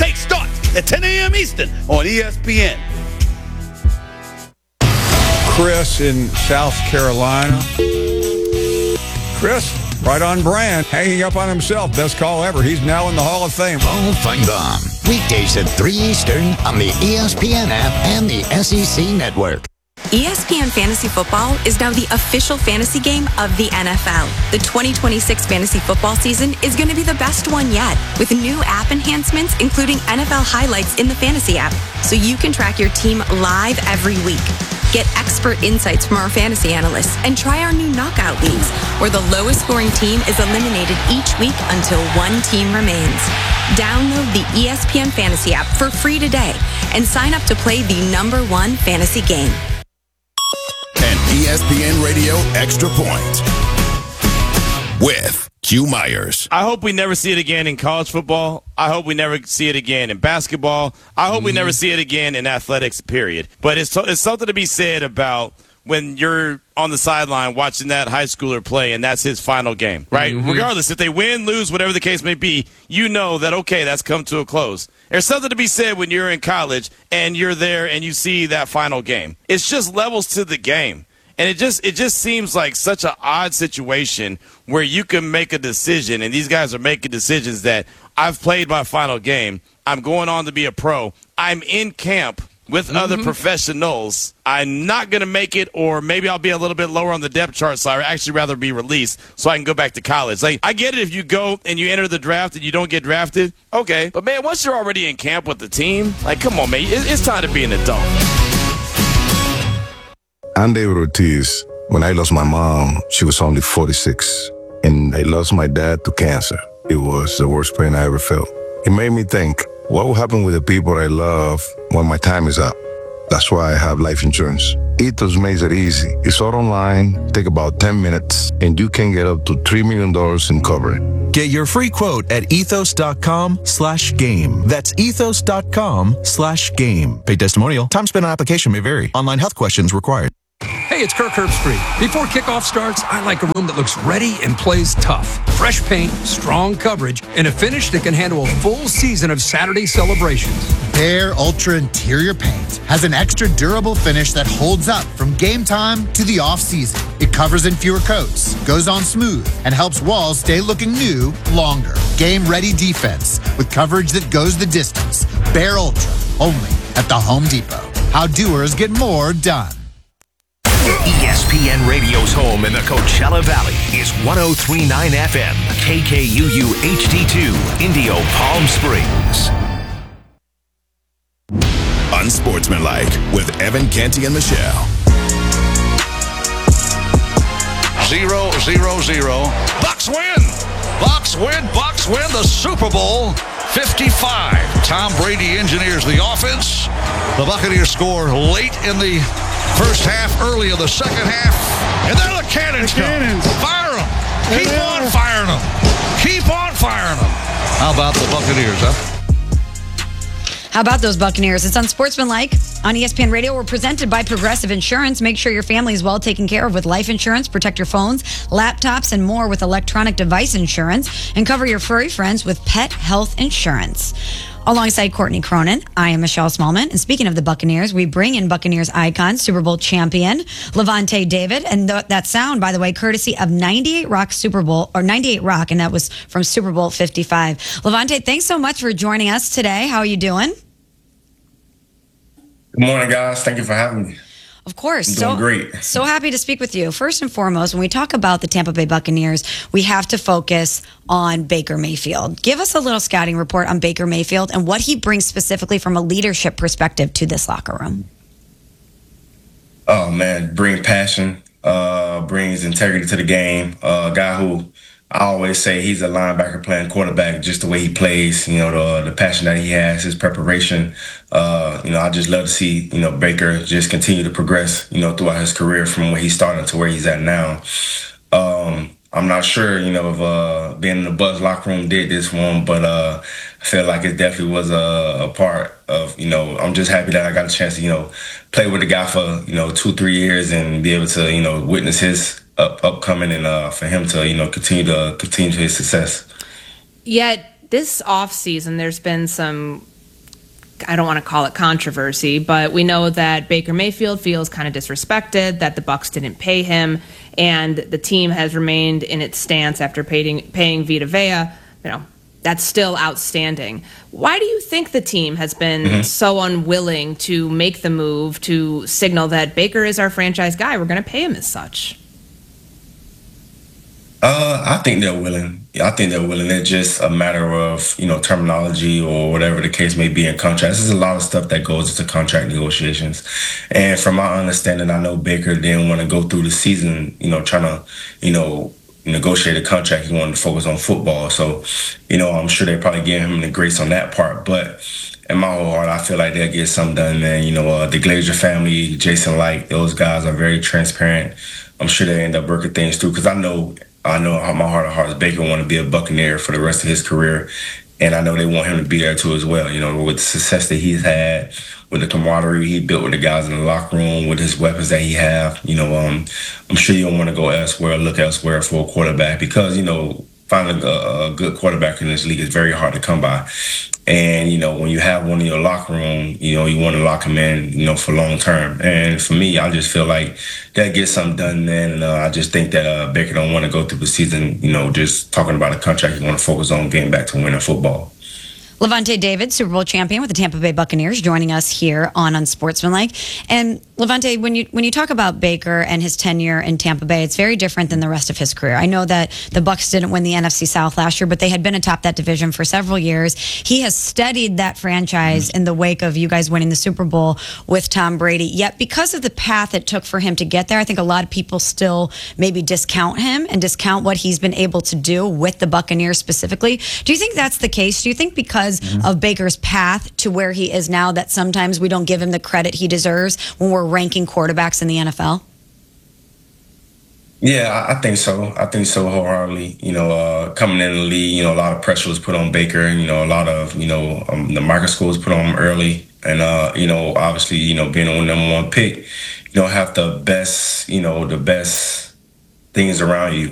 Take starts at 10 a.m. Eastern on ESPN. Chris in South Carolina. Chris, right on brand, hanging up on himself. Best call ever. He's now in the Hall of Fame. Paul Feinbaum. Weekdays at 3 Eastern on the ESPN app and the SEC Network. ESPN Fantasy Football is now the official fantasy game of the NFL. The 2026 fantasy football season is going to be the best one yet, with new app enhancements, including NFL highlights in the fantasy app, so you can track your team live every week. Get expert insights from our fantasy analysts and try our new knockout leagues, where the lowest scoring team is eliminated each week until one team remains. Download the ESPN Fantasy app for free today and sign up to play the #1 fantasy game. An ESPN Radio Extra Point with Q Myers. I hope we never see it again in college football. I hope we never see it again in basketball. I hope we never see it again in athletics, period. But it's something to be said about when you're on the sideline watching that high schooler play and that's his final game, right? Regardless, if they win, lose, whatever the case may be, you know that, okay, that's come to a close. There's something to be said when you're in college and you're there and you see that final game. It's just levels to the game. And it just seems like such an odd situation where you can make a decision, and these guys are making decisions that I've played my final game. I'm going on to be a pro. I'm in camp with other professionals. I'm not going to make it, or maybe I'll be a little bit lower on the depth chart, so I'd actually rather be released so I can go back to college. Like, I get it if you go and you enter the draft and you don't get drafted. Okay. But, man, once you're already in camp with the team, like, come on, man. It's time to be an adult. I'm David Ortiz. When I lost my mom, she was only 46. And I lost my dad to cancer. It was the worst pain I ever felt. It made me think, what will happen with the people I love when my time is up? That's why I have life insurance. Ethos makes it easy. It's all online, take about 10 minutes, and you can get up to $3 million in coverage. Get your free quote at ethos.com/game. That's ethos.com/game. Paid testimonial. Time spent on application may vary. Online health questions required. Hey, it's Kirk Herbstreit. Before kickoff starts, I like a room that looks ready and plays tough. Fresh paint, strong coverage, and a finish that can handle a full season of Saturday celebrations. Behr Ultra Interior Paint has an extra durable finish that holds up from game time to the off-season. It covers in fewer coats, goes on smooth, and helps walls stay looking new longer. Game-ready defense with coverage that goes the distance. Behr Ultra, only at the Home Depot. How doers get more done. ESPN Radio's home in the Coachella Valley is 103.9 FM, KKUU HD2, Indio Palm Springs. Unsportsmanlike with Evan Canty and Michelle. 0-0-0. Bucks win. Bucks win the Super Bowl 55. Tom Brady engineers the offense. The Buccaneers score late in the first half, early in the second half. And then the cannons come. Fire them. Keep on firing them. Keep on firing them. How about the Buccaneers, huh? How about those Buccaneers? It's Unsportsmanlike on ESPN Radio. We're presented by Progressive Insurance. Make sure your family is well taken care of with life insurance. Protect your phones, laptops, and more with electronic device insurance. And cover your furry friends with pet health insurance. Alongside Courtney Cronin, I am Michelle Smallman. And speaking of the Buccaneers, we bring in Buccaneers icon, Super Bowl champion, Lavonte David. And that sound, by the way, courtesy of 98 Rock, and that was from Super Bowl 55. Lavonte, thanks so much for joining us today. How are you doing? Good morning, guys. Thank you for having me. Of course. I'm doing great. So happy to speak with you. First and foremost, when we talk about the Tampa Bay Buccaneers, we have to focus on Baker Mayfield. Give us a little scouting report on Baker Mayfield and what he brings specifically from a leadership perspective to this locker room. Oh, man, brings passion, brings integrity to the game. A guy who I always say he's a linebacker playing quarterback, just the way he plays, the passion that he has, his preparation. I just love to see, Baker just continue to progress, throughout his career from where he started to where he's at now. I'm not sure, if being in the Bucs locker room did this for him, but I feel like it definitely was a part of, I'm just happy that I got a chance to, play with the guy for, 2-3 years and be able to, witness his upcoming and for him to, continue his success. Yet this offseason, there's been some I don't want to call it controversy, but we know that Baker Mayfield feels kind of disrespected, that the Bucs didn't pay him, and the team has remained in its stance after paying Vita Vea. That's still outstanding. Why do you think the team has been so unwilling to make the move to signal that Baker is our franchise guy? We're going to pay him as such. I think they're willing. It's just a matter of, terminology or whatever the case may be in contracts. There's a lot of stuff that goes into contract negotiations. And from my understanding, I know Baker didn't want to go through the season, trying to, negotiate a contract. He wanted to focus on football. So, I'm sure they probably gave him the grace on that part. But in my whole heart, I feel like they'll get something done, man. The Glazer family, Jason Light, those guys are very transparent. I'm sure they end up working things through because I know how my heart of hearts Baker want to be a Buccaneer for the rest of his career. And I know they want him to be there too as well. With the success that he's had, with the camaraderie he built with the guys in the locker room, with his weapons that he have, I'm sure you don't want to go elsewhere, look elsewhere for a quarterback because, finding a good quarterback in this league is very hard to come by. And, when you have one in your locker room, you want to lock him in, for long term. And for me, I just feel like that gets something done then. And I just think that Baker don't want to go through the season, just talking about a contract. You want to focus on getting back to winning football. Levante David, Super Bowl champion with the Tampa Bay Buccaneers, joining us here on Unsportsmanlike. And Levante, when you talk about Baker and his tenure in Tampa Bay, it's very different than the rest of his career. I know that the Bucs didn't win the NFC South last year, but they had been atop that division for several years. He has steadied that franchise in the wake of you guys winning the Super Bowl with Tom Brady. Yet because of the path it took for him to get there, I think a lot of people still maybe discount him and discount what he's been able to do with the Buccaneers specifically. Do you think that's the case? Do you think because of Baker's path to where he is now that sometimes we don't give him the credit he deserves when we're ranking quarterbacks in the NFL? Yeah, I think so. I think so wholeheartedly. Coming in the league, a lot of pressure was put on Baker, and, a lot of, the microscope was put on him early. And, obviously, being a number one pick, have the best things around you.